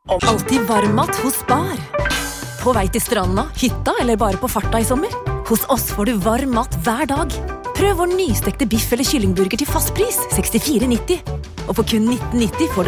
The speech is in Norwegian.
Alltid varmmat hos Spar. På vei til stranda, hytta eller bare på farta i sommer? Hos oss får du varm mat hver dag. Prøv vår nystekte biff eller kyllingburger til fast pris, 64,90. Og for kun 19,90 får du